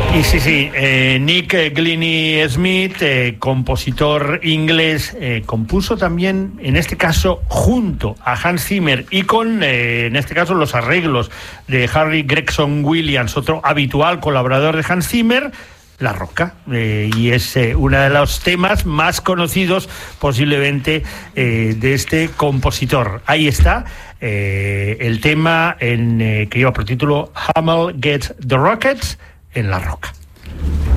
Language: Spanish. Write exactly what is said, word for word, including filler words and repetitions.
Y sí, sí, eh, Nick Glennie Smith, eh, compositor inglés, eh, compuso también, en este caso, junto a Hans Zimmer y con, eh, en este caso, los arreglos de Harry Gregson Williams, otro habitual colaborador de Hans Zimmer, La Roca, eh, y es eh, uno de los temas más conocidos posiblemente eh, de este compositor. Ahí está eh, el tema en, eh, que lleva por título Hummel Gets the Rockets, en La Roca.